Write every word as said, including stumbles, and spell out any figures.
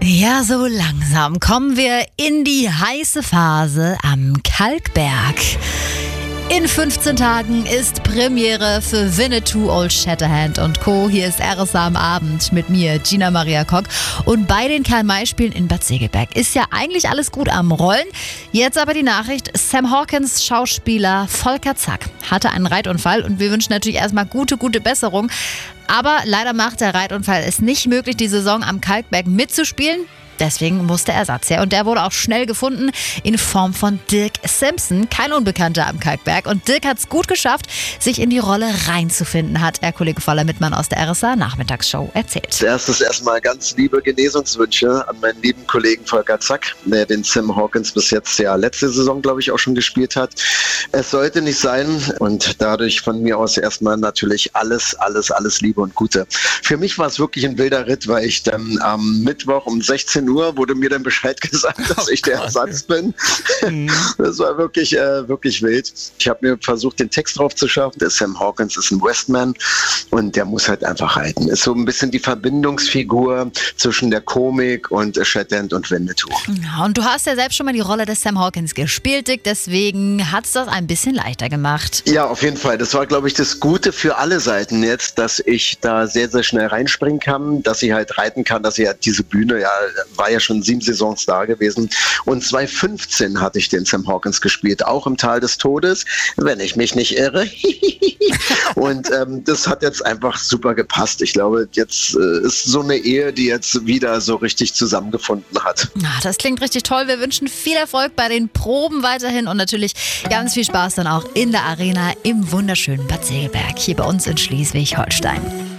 Ja, so langsam kommen wir in die heiße Phase am Kalkberg. In fünfzehn Tagen ist Premiere für Winnetou, Old Shatterhand und Co. Hier ist R S A am Abend mit mir, Gina Maria Kock. Und bei den Karl-May-Spielen in Bad Segeberg ist ja eigentlich alles gut am Rollen. Jetzt aber die Nachricht, Sam Hawkins Schauspieler Volker Zack hatte einen Reitunfall und wir wünschen natürlich erstmal gute, gute Besserung. Aber leider macht der Reitunfall es nicht möglich, die Saison am Kalkberg mitzuspielen. Deswegen musste Ersatz her. Und der wurde auch schnell gefunden in Form von Dirk Simpson. Kein Unbekannter am Kalkberg. Und Dirk hat es gut geschafft, sich in die Rolle reinzufinden, hat der Kollege Voller Mittmann aus der R S A Nachmittagsshow erzählt. Als erstes erstmal ganz liebe Genesungswünsche an meinen lieben Kollegen Volker Zack, der den Sam Hawkins bis jetzt ja letzte Saison, glaube ich, auch schon gespielt hat. Es sollte nicht sein und dadurch von mir aus erstmal natürlich alles, alles, alles Liebe und Gute. Für mich war es wirklich ein wilder Ritt, weil ich dann am Mittwoch um sechzehn Uhr wurde mir dann Bescheid gesagt, dass ich der Ersatz bin. Das war wirklich, äh, wirklich wild. Ich habe mir versucht, den Text drauf zu schaffen. Der Sam Hawkins ist ein Westman und der muss halt einfach halten. Ist so ein bisschen die Verbindungsfigur zwischen der Komik und Shatterhand und Winnetou. Ja, und du hast ja selbst schon mal die Rolle des Sam Hawkins gespielt, Dick, deswegen hat es das ein bisschen leichter gemacht. Ja, auf jeden Fall. Das war, glaube ich, das Gute für alle Seiten jetzt, dass ich da sehr, sehr schnell reinspringen kann, dass ich halt reiten kann, dass ich halt diese Bühne, ja, war ja schon sieben Saisons da gewesen. Und zweitausendfünfzehn hatte ich den Sam Hawkins gespielt, auch im Tal des Todes, wenn ich mich nicht irre. Und ähm, das hat jetzt einfach super gepasst. Ich glaube, jetzt äh, ist so eine Ehe, die jetzt wieder so richtig zusammengefunden hat. Ach, das klingt richtig toll. Wir wünschen viel Erfolg bei den Proben weiterhin und natürlich ganz viel Spaß dann auch in der Arena im wunderschönen Bad Segeberg, hier bei uns in Schleswig-Holstein.